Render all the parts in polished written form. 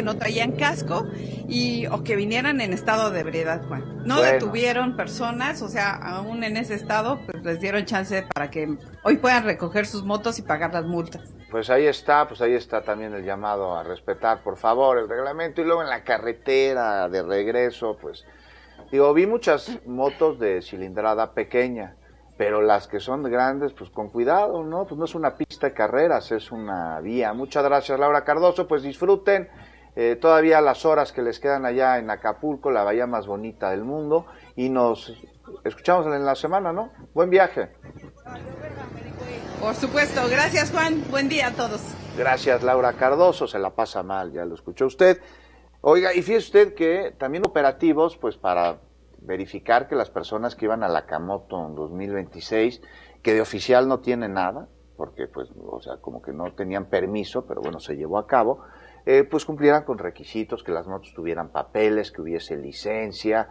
no traían casco o que vinieran en estado de ebriedad, Juan. No detuvieron personas, o sea, aún en ese estado, pues les dieron chance para que hoy puedan recoger sus motos y pagar las multas. Pues ahí está también el llamado a respetar, por favor, el reglamento. Y luego en la carretera de regreso, pues, vi muchas motos de cilindrada pequeña, pero las que son grandes, pues con cuidado, ¿no? Pues no es una pista de carreras, es una vía. Muchas gracias, Laura Cardoso, pues disfruten todavía las horas que les quedan allá en Acapulco, la bahía más bonita del mundo, y nos escuchamos en la semana, ¿no? Buen viaje. Por supuesto, gracias, Juan, buen día a todos. Gracias, Laura Cardoso, se la pasa mal, ya lo escuchó usted. Oiga, y fíjese usted que también operativos, pues para verificar que las personas que iban a la Camoto en 2026, que de oficial no tienen nada, porque pues, o sea, como que no tenían permiso, pero bueno, se llevó a cabo, pues cumplieran con requisitos, que las motos tuvieran papeles, que hubiese licencia,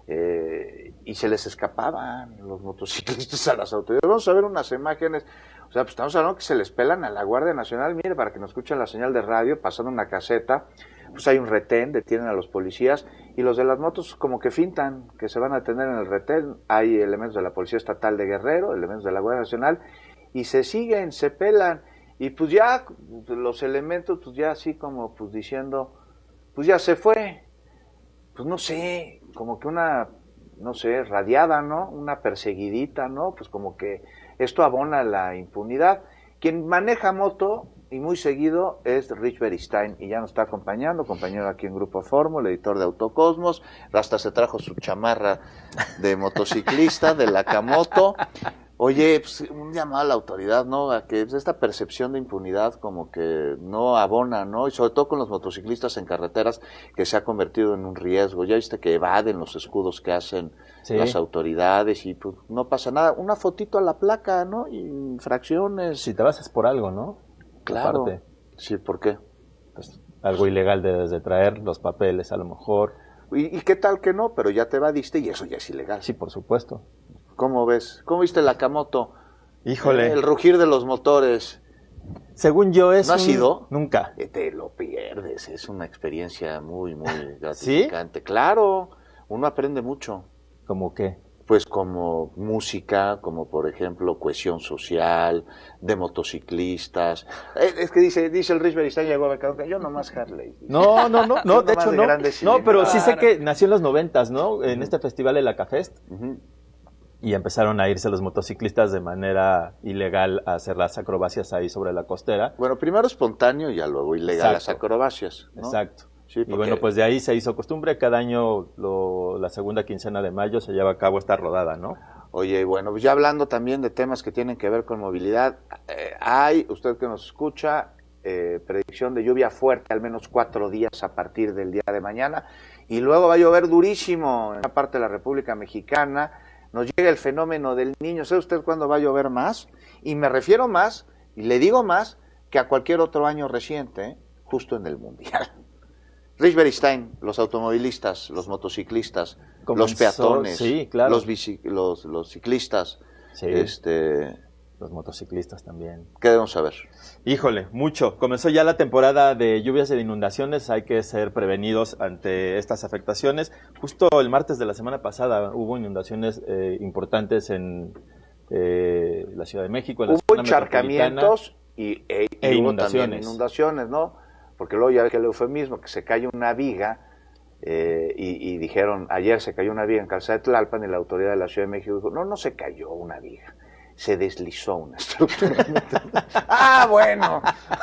y se les escapaban los motociclistas a las autoridades. Vamos a ver unas imágenes, o sea, pues estamos hablando que se les pelan a la Guardia Nacional, mire, para que nos escuchen la señal de radio, pasando una caseta, pues hay un retén, detienen a los policías, y los de las motos como que fintan que se van a detener en el retén. Hay elementos de la Policía Estatal de Guerrero, elementos de la Guardia Nacional, y se siguen, se pelan, y pues ya los elementos, pues ya así como pues diciendo, pues ya se fue, pues no sé, como que una, no sé, radiada, ¿no? Una perseguidita, ¿no? Pues como que esto abona la impunidad. Quien maneja moto, y muy seguido, es Rich Beristain, y ya nos está acompañando, compañero aquí en Grupo Fórmula, editor de Autocosmos, hasta se trajo su chamarra de motociclista, de la Camoto. Oye, pues un llamado a la autoridad, ¿no? A que esta percepción de impunidad como que no abona, ¿no? Y sobre todo con los motociclistas en carreteras, que se ha convertido en un riesgo. Ya viste que evaden los escudos que hacen las autoridades y pues no pasa nada. Una fotito a la placa, ¿no? Y infracciones. Si te vas es por algo, ¿no? Claro. Aparte, sí, ¿por qué? Pues algo ilegal debes de traer, los papeles a lo mejor. ¿Y qué tal que no? Pero ya te evadiste y eso ya es ilegal. Sí, por supuesto. ¿Cómo ves? ¿Cómo viste la Camoto? Híjole. El rugir de los motores. Según yo es ¿No has ido? Nunca. Te lo pierdes, es una experiencia muy, muy gratificante. ¿Sí? Claro, uno aprende mucho. ¿Cómo qué? Pues como música, como por ejemplo cohesión social, de motociclistas. Es que dice el Rich Beristain, llegó a Mercado, yo nomás Harley. No, de hecho no. No, pero sí sé que nació en los 90s, ¿no? En este festival de la Cafest. Y empezaron a irse los motociclistas de manera ilegal a hacer las acrobacias ahí sobre la costera. Bueno, primero espontáneo y ya luego ilegal. Exacto. Las acrobacias, ¿no? Exacto. Sí, porque... Y bueno, pues de ahí se hizo costumbre. Cada año, la segunda quincena de mayo, se lleva a cabo esta rodada, ¿no? Oye, bueno, pues ya hablando también de temas que tienen que ver con movilidad, hay, usted que nos escucha, predicción de lluvia fuerte, al menos 4 días a partir del día de mañana, y luego va a llover durísimo en una parte de la República Mexicana. Nos llega el fenómeno del Niño. ¿Sabe usted cuándo va a llover más? Y me refiero más, y le digo más, que a cualquier otro año reciente, justo en el Mundial. Rich Beristain, los automovilistas, los motociclistas, los peatones, sí, claro. los ciclistas, sí. Los motociclistas también. ¿Qué debemos saber? Híjole, mucho. Comenzó ya la temporada de lluvias y de inundaciones. Hay que ser prevenidos ante estas afectaciones. Justo el martes de la semana pasada hubo inundaciones importantes en la Ciudad de México. En la hubo encharcamientos y hubo también inundaciones, ¿no? Porque luego ya ve que el eufemismo, que se cae una viga, y dijeron, ayer se cayó una viga en Calzada de Tlalpan, y la autoridad de la Ciudad de México dijo, no se cayó una viga, se deslizó una estructura. Bueno.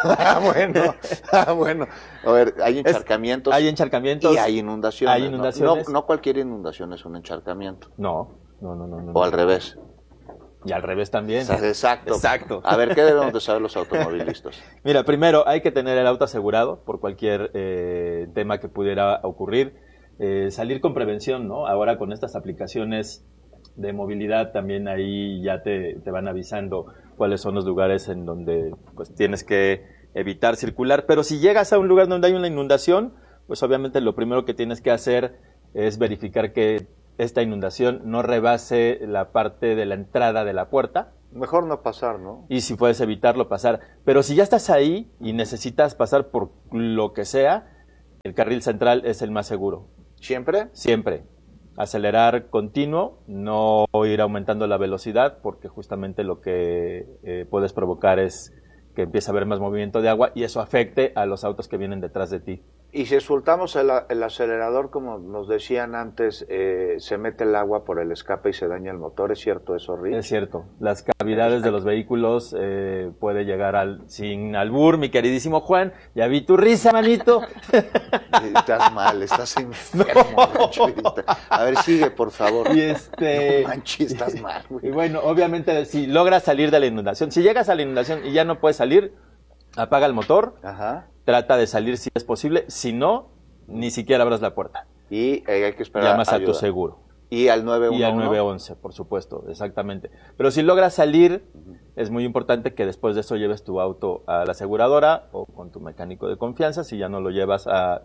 A ver, hay encharcamientos. Hay encharcamientos. Y hay inundaciones. Hay inundaciones. No cualquier inundación es un encharcamiento. No. O al revés. Y al revés también. Exacto. A ver, ¿qué debemos de saber los automovilistas? Mira, primero hay que tener el auto asegurado por cualquier tema que pudiera ocurrir. Salir con prevención, ¿no? Ahora con estas aplicaciones de movilidad también ahí ya te van avisando cuáles son los lugares en donde pues tienes que evitar circular. Pero si llegas a un lugar donde hay una inundación, pues obviamente lo primero que tienes que hacer es verificar que esta inundación no rebase la parte de la entrada de la puerta. Mejor no pasar, ¿no? Y si puedes evitarlo, pasar. Pero si ya estás ahí y necesitas pasar por lo que sea, El carril central es el más seguro. ¿Siempre? Siempre. Acelerar continuo, no ir aumentando la velocidad, porque justamente lo que puedes provocar es que empiece a haber más movimiento de agua y eso afecte a los autos que vienen detrás de ti. Y si soltamos el acelerador, como nos decían antes, se mete el agua por el escape y se daña el motor. ¿Es cierto eso, Rich? Es cierto. Las cavidades de los vehículos puede llegar sin albur, mi queridísimo Juan. Ya vi tu risa, manito. Estás mal, estás enfermo. No. A ver, sigue, por favor. Y no manches, estás mal, güey. Y bueno, obviamente, si logras salir de la inundación, si llegas a la inundación y ya no puedes salir, apaga el motor. Ajá. Trata de salir si es posible, si no, ni siquiera abras la puerta. Y hay que esperar llamas ayuda. A tu seguro. Y al 911. Y al 911, por supuesto, exactamente. Pero si logras salir, es muy importante que después de eso lleves tu auto a la aseguradora o con tu mecánico de confianza, si ya no lo llevas a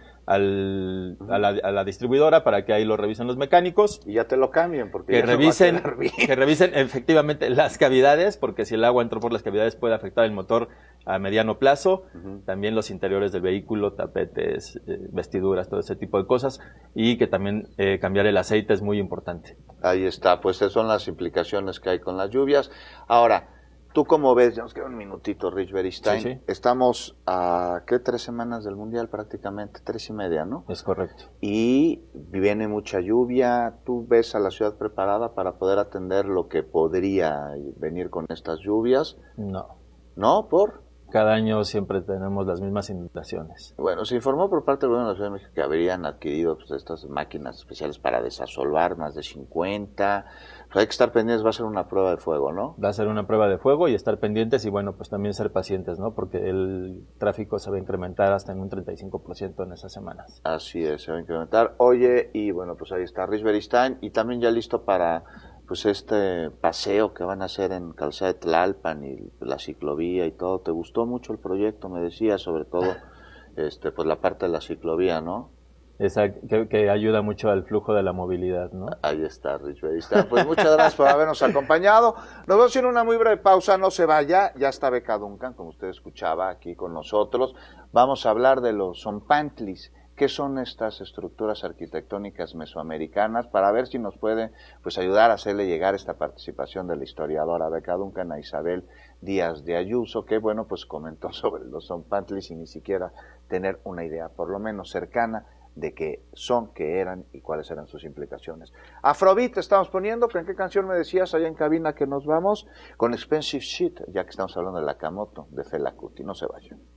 la distribuidora para que ahí lo revisen los mecánicos. Y ya te lo cambien, porque que revisen efectivamente las cavidades, porque si el agua entró por las cavidades puede afectar el motor a mediano plazo, también los interiores del vehículo, tapetes, vestiduras, todo ese tipo de cosas, y que también cambiar el aceite es muy importante. Ahí está, pues esas son las implicaciones que hay con las lluvias. Ahora, ¿tú cómo ves? Ya nos queda un minutito, Rich Beristain. Sí. Estamos a, ¿qué? 3 semanas del Mundial prácticamente, 3 y media, ¿no? Es correcto. Y viene mucha lluvia. ¿Tú ves a la ciudad preparada para poder atender lo que podría venir con estas lluvias? No. ¿No? ¿Por? Cada año siempre tenemos las mismas inundaciones. Bueno, se informó por parte del gobierno de la Ciudad de México que habrían adquirido pues, estas máquinas especiales para desasolvar, más de 50. Pues hay que estar pendientes, va a ser una prueba de fuego, ¿no? Va a ser una prueba de fuego y estar pendientes y bueno, pues también ser pacientes, ¿no? Porque el tráfico se va a incrementar hasta en un 35% en esas semanas. Así es, se va a incrementar. Oye, y bueno, pues ahí está Rich Beristain y también ya listo para pues este paseo que van a hacer en Calzada de Tlalpan y la ciclovía y todo. ¿Te gustó mucho el proyecto? Me decías, sobre todo pues la parte de la ciclovía, ¿no? Que ayuda mucho al flujo de la movilidad, ¿no? Ahí está, Rich Beristain. Pues muchas gracias por habernos acompañado. Nos vamos a ir a una muy breve pausa, no se vaya. Ya está Beca Duncan, como usted escuchaba, aquí con nosotros. Vamos a hablar de los zompantlis. ¿Qué son estas estructuras arquitectónicas mesoamericanas? Para ver si nos puede pues ayudar a hacerle llegar esta participación de la historiadora Beca Duncan a Isabel Díaz de Ayuso, que bueno, pues comentó sobre los zompantlis sin ni siquiera tener una idea, por lo menos cercana, de qué son, qué eran y cuáles eran sus implicaciones. Afrobeat estamos poniendo, ¿con qué canción me decías allá en cabina que nos vamos? Con Expensive Shit, ya que estamos hablando de la Camoto, de Fela Kuti. No se vayan.